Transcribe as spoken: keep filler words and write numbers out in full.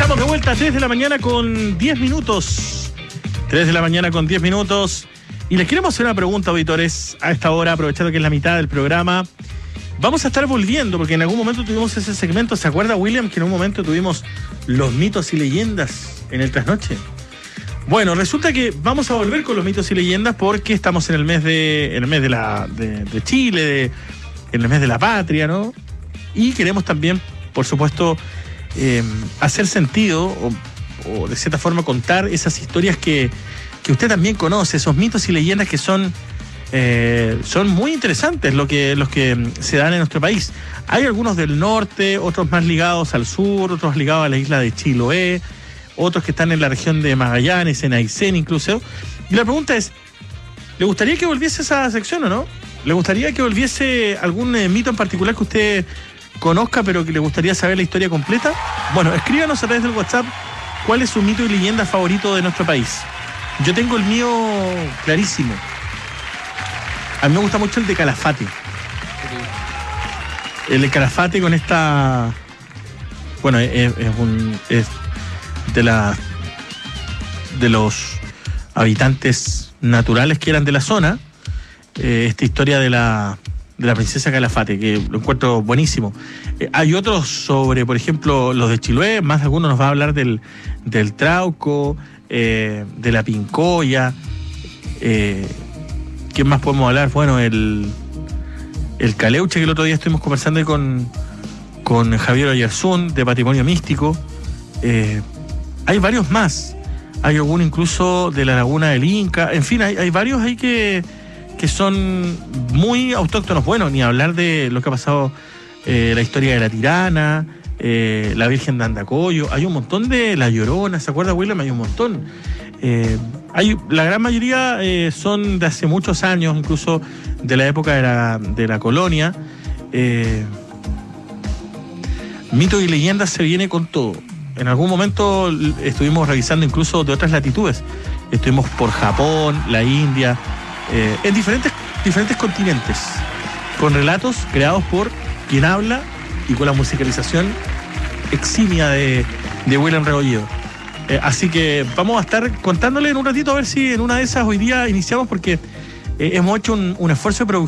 Estamos de vuelta a tres de la mañana con diez minutos. tres de la mañana con diez minutos. Y les queremos hacer una pregunta, auditores, a esta hora, aprovechando que es la mitad del programa. Vamos a estar volviendo, porque en algún momento tuvimos ese segmento. ¿Se acuerda, William, que en un momento tuvimos los mitos y leyendas en el trasnoche? Bueno, resulta que vamos a volver con los mitos y leyendas porque estamos en el mes de, en el mes de, la, de, de Chile, de, en el mes de la patria, ¿no? Y queremos también, por supuesto, eh, hacer sentido o, o de cierta forma contar esas historias que, que usted también conoce, esos mitos y leyendas que son, eh, son muy interesantes lo que, los que se dan en nuestro país. Hay algunos del norte, otros más ligados al sur, otros ligados a la isla de Chiloé, otros que están en la región de Magallanes, en Aysén incluso. Y la pregunta es, ¿le gustaría que volviese esa sección o no? ¿Le gustaría que volviese algún eh, mito en particular que usted conozca, pero que le gustaría saber la historia completa? Bueno, escríbanos a través del WhatsApp cuál es su mito y leyenda favorito de nuestro país. Yo tengo el mío clarísimo. A mí me gusta mucho el de Calafate. El de Calafate con esta... Bueno, es, es un... Es de la de los habitantes naturales que eran de la zona, eh, esta historia de la de la princesa Calafate, que lo encuentro buenísimo. Eh, hay otros sobre, por ejemplo, los de Chiloé, más de alguno nos va a hablar del, del Trauco, eh, de la Pincoya. Eh, ¿Qué más podemos hablar? Bueno, el el Caleuche, que el otro día estuvimos conversando con, con Javier Oyarzún, de Patrimonio Místico. Eh, Hay varios más. Hay alguno incluso de la Laguna del Inca. En fin, hay, hay varios ahí que, que son muy autóctonos. Bueno, ni hablar de lo que ha pasado, eh, la historia de la Tirana, eh, la Virgen de Andacoyo. Hay un montón de La Llorona, ¿se acuerda, William? Hay un montón. Eh, hay, la gran mayoría eh, son de hace muchos años, incluso de la época de la, de la colonia. Eh, mitos y leyendas se viene con todo. En algún momento estuvimos revisando incluso de otras latitudes. Estuvimos por Japón, la India, eh, en diferentes, diferentes continentes, con relatos creados por quien habla y con la musicalización eximia de, de William Rebolledo. Eh, así que vamos a estar contándole en un ratito a ver si en una de esas hoy día iniciamos, porque eh, hemos hecho un, un esfuerzo de producción